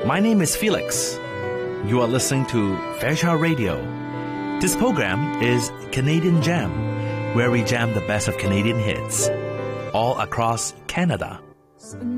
My name is Felix. You are listening to Fairchild Radio. This program is Canadian Jam, where we jam the best of Canadian hits all across Canada.